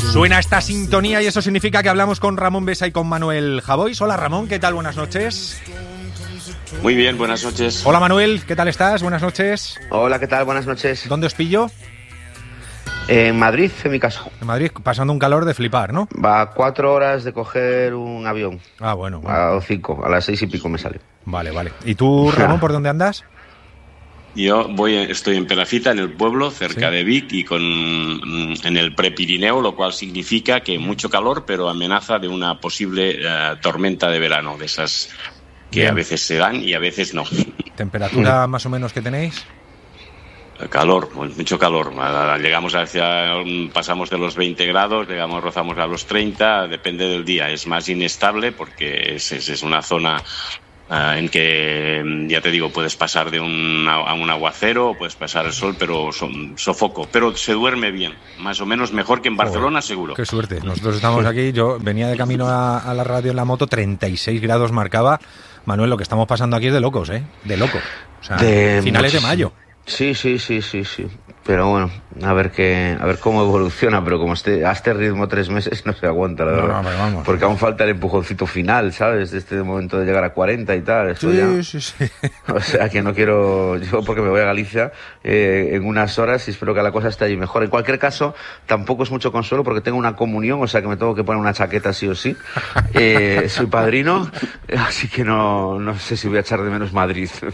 Suena esta sintonía y eso significa que hablamos con Ramón Besa y con Manuel Javois. Hola Ramón, ¿qué tal? Buenas noches. Muy bien, buenas noches. Hola Manuel, ¿qué tal estás? Buenas noches. Hola, ¿qué tal? Buenas noches. ¿Dónde os pillo? En Madrid, en mi caso. En Madrid, pasando un calor de flipar, ¿no? Va a 4 horas de coger un avión. Ah, bueno. A 5, a las 6 y pico me sale. Vale. ¿Y tú, Ramón, por dónde andas? Yo estoy en Perafita, en el pueblo, cerca de Vic, y en el Prepirineo, lo cual significa que mucho calor, pero amenaza de una posible tormenta de verano, de esas que Bien. A veces se dan y a veces no. ¿Temperatura más o menos que tenéis? Calor, mucho calor. Pasamos de los 20 grados, rozamos a los 30, depende del día. Es más inestable porque es una zona en que, ya te digo, puedes pasar a un aguacero, puedes pasar el sol, pero sofoco. Pero se duerme bien, más o menos mejor que en Barcelona, seguro. Qué suerte. Nosotros estamos aquí, yo venía de camino a la radio en la moto, 36 grados marcaba. Manuel, lo que estamos pasando aquí es de locos, ¿eh? De loco. O sea, finales de mayo. Sí. Pero bueno, a ver cómo evoluciona, pero como a este ritmo 3 meses no se aguanta, la verdad. No, vamos. Porque aún falta el empujoncito final, ¿sabes? De este momento de llegar a 40 y tal. Sí. O sea que no quiero, yo porque me voy a Galicia en unas horas y espero que la cosa esté allí mejor. En cualquier caso, tampoco es mucho consuelo porque tengo una comunión, o sea que me tengo que poner una chaqueta sí o sí. Soy padrino, así que no sé si voy a echar de menos Madrid,